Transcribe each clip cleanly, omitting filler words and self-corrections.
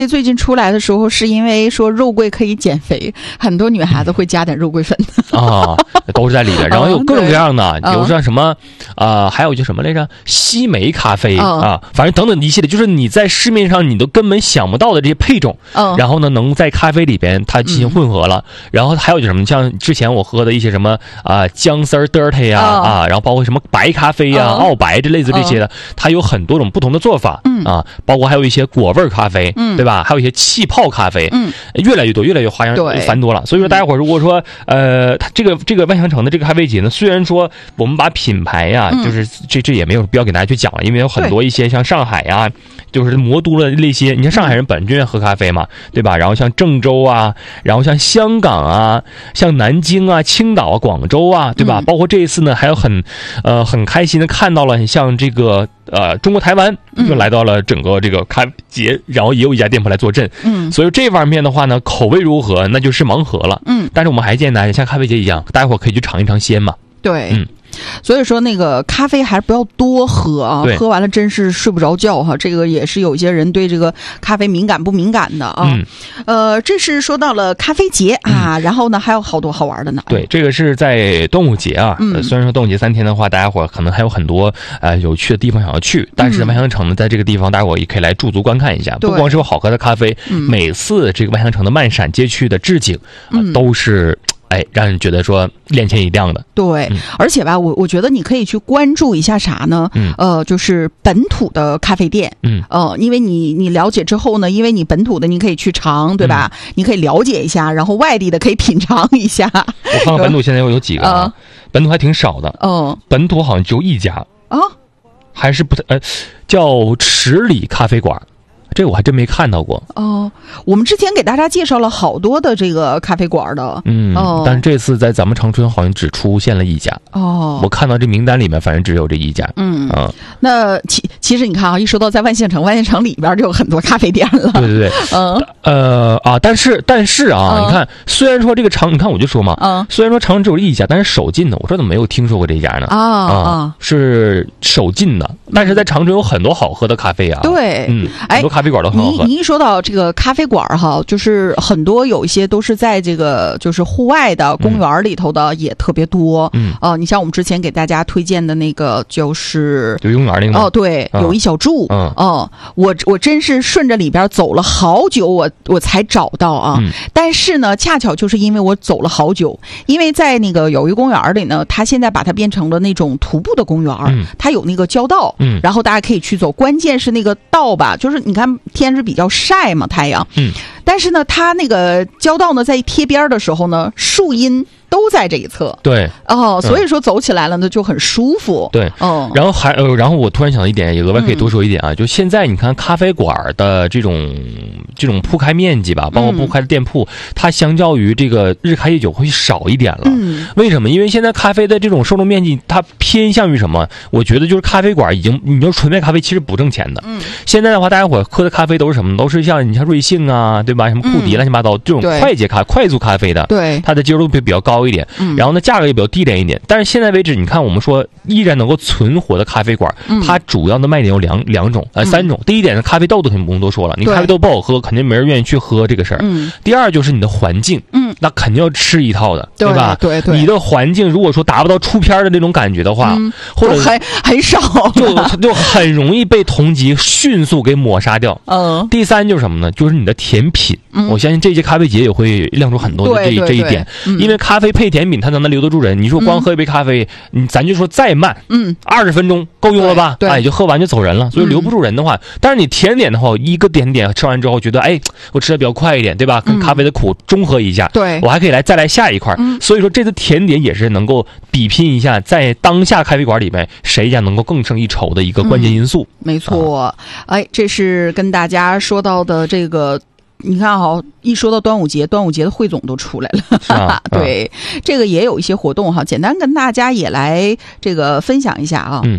最近出来的时候，是因为说肉桂可以减肥，很多女孩子会加点肉桂粉啊，都是在里边。然后有各种各样的，比如说什么还有就什么来着，西梅咖啡啊，反正等等一系列，就是你在市面上你都根本想不到的这些配种，然后呢能在咖啡里边它进行混合了。然后还有就什么，像之前我喝的一些什么姜丝 dirty 呀然后包括什么白咖啡呀、澳白这类似这些的，它有很多种不同的做法啊，包括还有一些果味咖啡，对吧？还有一些气泡咖啡，越来越多，越来越花样繁多了。所以说，大家伙如果说它这个万象城的这个咖啡节呢，虽然说我们把品牌呀，就是这也没有必要给大家去讲了，因为有很多一些像上海呀，就是魔都的那些，你看上海人本身就愿意喝咖啡嘛，对吧？然后像郑州啊，然后像香港啊，像南京啊、青岛啊、广州啊，对吧？包括这一次呢，还有很开心的看到了像这个中国台湾又来到了整个这个咖啡节，然后也有一家店铺来坐镇，所以这方面的话呢，口味如何那就是盲盒了，但是我们还建议大家像咖啡节一样，大家伙可以去尝一尝鲜嘛。 对，所以说那个咖啡还是不要多喝啊，喝完了真是睡不着觉哈。这个也是有些人对这个咖啡敏感不敏感的啊。这是说到了咖啡节啊，然后呢还有好多好玩的呢。 对，这个是在端午节啊。虽然说端午节3天的话，大家伙可能还有很多有趣的地方想要去，但是万象城呢，在这个地方大家伙也可以来驻足观看一下。不光是有好喝的咖啡，每次这个万象城的漫闪街区的置景都是。让人觉得说眼前一亮的。 对，而且吧，我觉得你可以去关注一下啥呢？就是本土的咖啡店。因为你了解之后呢，因为你本土的你可以去尝，对吧？你可以了解一下，然后外地的可以品尝一下。 我看看本土现在有几个本土还挺少的。本土好像只有一家还是不太叫池里咖啡馆。这个我还真没看到过我们之前给大家介绍了好多的这个咖啡馆的， 但是这次在咱们长春好像只出现了一家我看到这名单里面反正只有这一家那其实你看啊，一说到在万象城里边就有很多咖啡店了， 对但是啊，你看虽然说这个你看我就说嘛，虽然说长春只有一家，但是首进的，我说怎么没有听说过这家呢？是首进的，但是在长春有很多好喝的咖啡啊， 对， 很多咖啡馆都很好喝。 你一说到这个咖啡馆哈，就是很多有一些都是在这个就是户外的公园里头的也特别多。你像我们之前给大家推荐的那个就是游泳园那个对，有一小筑。我真是顺着里边走了好久，我才找到啊。但是呢，恰巧就是因为我走了好久，因为在那个友谊公园里呢，它现在把它变成了那种徒步的公园，它有那个交道，然后大家可以去走。关键是那个道吧，就是你看天是比较晒嘛，太阳，但是呢，它那个交道呢，在贴边的时候呢，树荫都在这一侧， 对， 所以说走起来了呢就很舒服， 对，然后我突然想到一点，也额外可以多说一点啊，就现在你看咖啡馆的这种铺开面积吧，包括铺开的店铺，它相较于这个日开夜酒会少一点了。为什么？因为现在咖啡的这种受众面积，它偏向于什么？我觉得就是咖啡馆已经，你要纯卖咖啡其实不挣钱的。现在的话，大家伙喝的咖啡都是什么？都是像瑞幸啊，对吧？什么库迪乱七八糟这种快速咖啡的， 对， 它的接受度比较高一点，然后呢价格也比较低廉一点。但是现在为止，你看我们说依然能够存活的咖啡馆，它主要的卖点有两种3种。第一点呢，咖啡豆肯定不用多说了，你咖啡豆不好喝，肯定没人愿意去喝这个事儿。第二就是你的环境，那肯定要吃一套的，对吧？对，你的环境如果说达不到出片的那种感觉的话，或者很少， 就很容易被同级迅速给抹杀掉。第三就是什么呢？就是你的甜品。我相信这届咖啡节也会亮出很多的这一点，因为咖啡配甜品它才能留得住人。你说光喝一杯咖啡，咱就说再慢，20分钟够用了吧？也就喝完就走人了。所以留不住人的话，但是你甜点的话，一个甜点吃完之后觉得，我吃的比较快一点，对吧？跟咖啡的苦中和一下，对，我还可以再来下一块。所以说这次甜点也是能够比拼一下，在当下咖啡馆里面谁家能够更胜一筹的一个关键因素。 没错，这是跟大家说到的这个。你看一说到端午节的汇总都出来了，对，这个也有一些活动哈，简单跟大家也来这个分享一下啊。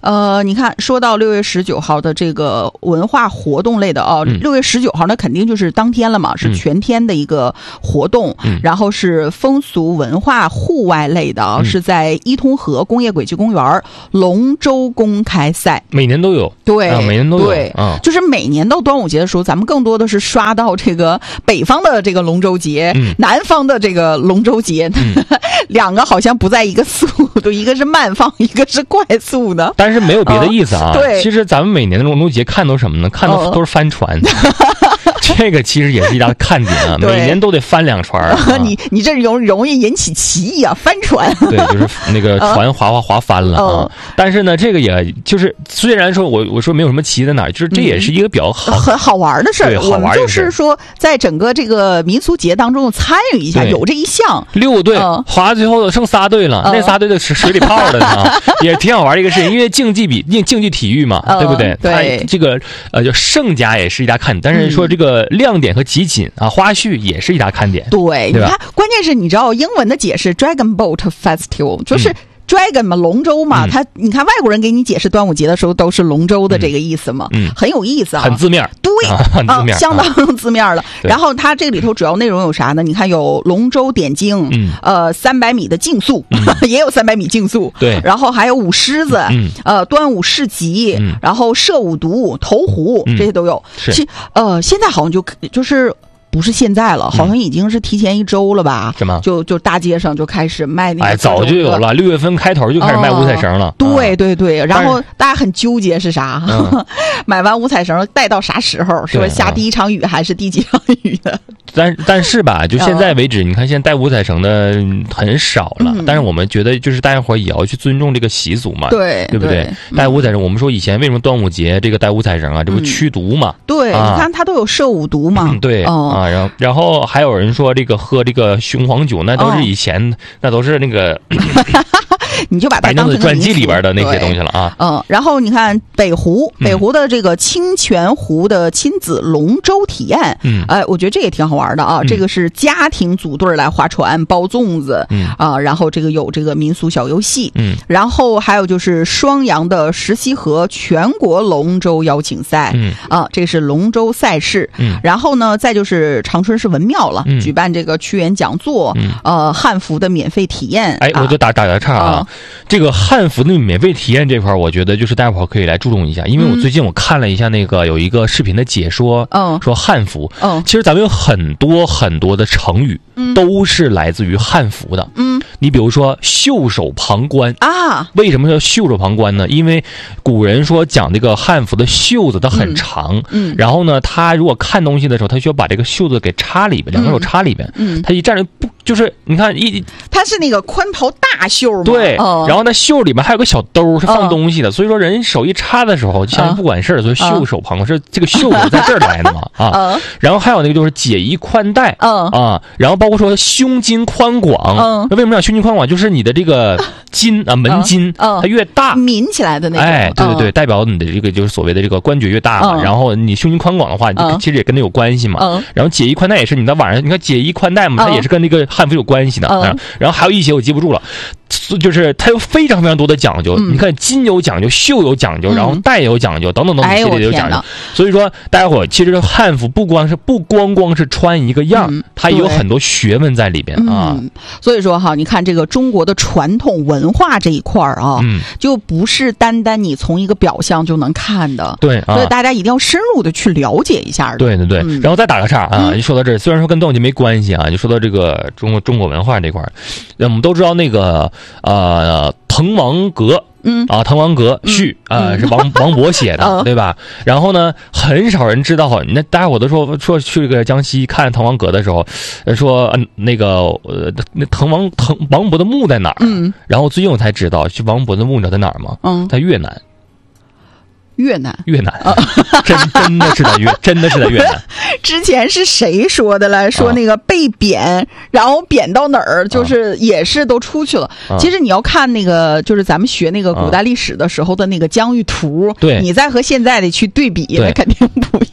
你看，说到6月19号的这个文化活动类的6月19号那肯定就是当天了嘛，是全天的一个活动，然后是风俗文化户外类的是在伊通河工业轨迹公园龙舟公开赛， 每年都有， 对， 每年都有， 对，就是每年到端午节的时候，咱们更多的是刷到这个北方的这个龙舟节，南方的这个龙舟节，两个好像不在一个速度，一个是慢放，一个是快速的， 但是没有别的意思啊。 对， 其实咱们每年的龙舟节看都什么呢？看到都是帆船。这个其实也是一大看点啊，每年都得翻2船。 你这容易引起歧义啊，翻船。 对，就是那个船划翻了啊。但是呢，这个也就是虽然说我说没有什么歧义在哪儿，就是这也是一个比较很好玩的事儿。我们就是说，在整个这个民俗节当中参与一下，有这一项。 6队划最后剩仨队了，那仨队的水里泡的呢，也挺好玩的一个事情，因为竞技体育嘛，对不对？ 对， 这个就胜家也是一大看点，但是说这个亮点和集锦啊，花絮也是一大看点。 对，你看，关键是你知道英文的解释 Dragon Boat Festival 就是。Dragon 嘛，龙舟嘛，你看外国人给你解释端午节的时候都是龙舟的这个意思嘛，很有意思啊， 很字面， 对， 很字面， 相当字面了。然后它这个里头主要内容有啥呢？你看有龙舟点睛，300米的竞速，也有300米竞速， 对， 然后还有舞狮子，端午市集，然后射五毒、投壶这些都有。现在好像就是。不是现在了，好像已经是提前1周了吧？ 什么？ 就大街上就开始卖那个。 早就有了，6月份开头就开始卖五彩绳了。 对对对，然后大家很纠结是啥？买完五彩绳带到啥时候？是下第1场雨还是第几场雨的？ 但是吧，就现在为止，你看现在带五彩绳的很少了。但是我们觉得，就是大家伙也要去尊重这个习俗嘛，对不对？带五彩绳，我们说以前为什么端午节这个带五彩绳啊？这不驱毒嘛？ 对，你看它都有射五毒嘛。 对然后还有人说这个喝这个雄黄酒，那都是以前那都是那个。 你就把它当成传记里边的那些东西了啊。 然后你看北湖的这个清泉湖的亲子龙舟体验，我觉得这也挺好玩的啊。这个是家庭组队来划船、包粽子，然后这个有这个民俗小游戏，然后还有就是双阳的石溪河全国龙舟邀请赛，这个是龙舟赛事，然后呢，再就是长春市文庙了，举办这个屈原讲座，汉服的免费体验。 我就打个岔啊。这个汉服的免费体验这块，我觉得就是待会儿可以来注重一下，因为我最近我看了一下那个有一个视频的解说，说汉服，其实咱们有很多的成语，都是来自于汉服的，你比如说袖手旁观啊，为什么叫袖手旁观呢？因为古人说讲这个汉服的袖子它很长，然后呢，他如果看东西的时候，他需要把这个袖子给插里边，两个手插里边，他一站着不就是你看他是那个宽袍大袖嘛， 对，然后呢袖里面还有个小兜是放东西的，所以说人手一插的时候，像不管事儿，所以袖手旁观是这个袖子在这儿来的嘛然后还有那个就是解衣宽带然后包括说胸襟宽广，那为什么讲胸襟宽广？就是你的这个襟门襟它越大， 抿起来的那种， 对，代表你的这个就是所谓的这个关节越大嘛。然后你胸襟宽广的话，其实也跟它有关系嘛。然后解衣宽带也是你在晚上你看解衣宽带嘛，它也是跟那个汉服有关系的然后还有一些我记不住了。就是它有非常多的讲究，你看襟有讲究，袖有讲究，然后带有讲究，等等系列有讲究。所以说大家伙其实汉服不光光是穿一个样，它也有很多学问在里边所以说你看这个中国的传统文化这一块就不是单单你从一个表象就能看的， 对所以大家一定要深入的去了解一下。 对，然后再打个岔就说到这儿，虽然说跟端午节没关系就说到这个中国文化这块我们都知道那个滕王阁滕王阁序是王勃写的对吧？然后呢，很少人知道，那大家伙都说去这个江西看滕王阁的时候，说那个王勃的墓在哪儿？然后最近我才知道，去王勃的墓你知道在哪儿吗？在越南。 越南真的是在越南。 之前是谁说的来？说那个被贬，然后贬到哪儿，就是也是都出去了。其实你要看那个，就是咱们学那个古代历史的时候的那个疆域图，对，你再和现在的去对比，那肯定不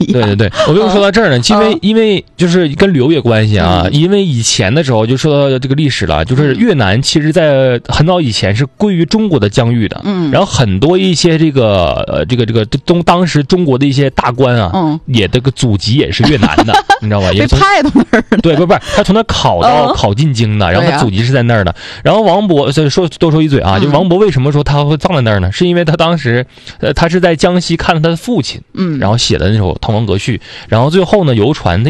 对对对，我为什么说到这儿呢？因为就是跟旅游有关系啊。因为以前的时候就说到这个历史了，就是越南其实在很早以前是归于中国的疆域的。然后很多一些这个当时中国的一些大官啊，也这个祖籍也是越南的，你知道吧？ 被派到那儿。 对，不是，他从那考进京的，然后他祖籍是在那儿的。然后王勃多说一嘴啊，就王勃为什么说他会葬在那儿呢？是因为他当时他是在江西看了他的父亲，然后写的那首《滕王阁序》，然后最后呢游船他